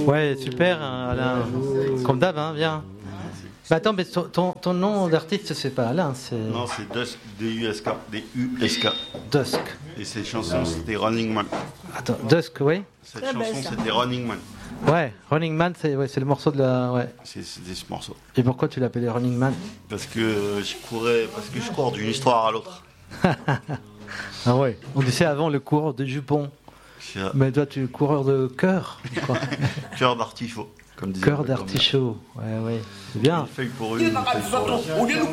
Ouais, super, Alain. Comme d'hab, hein, viens. Bah attends, mais ton nom d'artiste, c'est pas Alain, c'est... Non, c'est Dusk, D-U-S-K. D-U-S-K. Dusk. Et cette chanson, c'était Running Man. Attends, Dusk, oui. Cette chanson, c'était Running Man. Ouais, Running Man, c'est le morceau de la... Ouais. C'était ce morceau. Et pourquoi tu l'appelais Running Man? Parce que je cours d'une histoire à l'autre. Ah ouais, on disait avant le coureur de jupons. Mais toi, tu es coureur de cœur. Cœur d'artichaut. Cœur d'artichaut, ouais, c'est bien. Une feuille pour une feuille pour l'autre.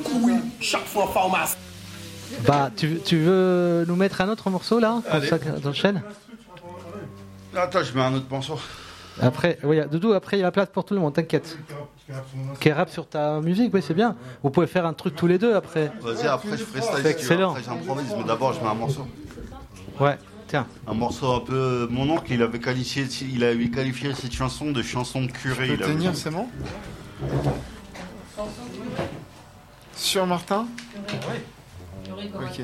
Bah, tu veux nous mettre un autre morceau là, comme ça, dans le chaîne? Attends, je mets un autre morceau. Après, oui, Doudou, après il y a la place pour tout le monde, t'inquiète. Qui rappe sur ta musique, oui, c'est bien. Vous pouvez faire un truc tous les deux après. Vas-y, après je freestyle. C'est excellent. Après j'improvise, mais d'abord je mets un morceau. Ouais, tiens. Un morceau un peu. Mon oncle, il avait qualifié cette chanson de chanson de curé. Tu peux tenir, c'est bon? Sur Martin? Oui. Ok.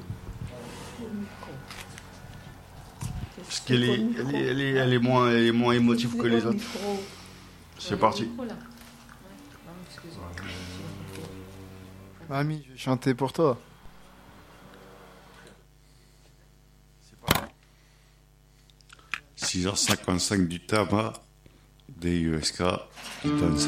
Parce qu'elle est moins émotive que les autres. C'est parti. Mamie, je vais chanter pour toi. C'est parti. 6h55 du tabac, DUSK, qui donne ça.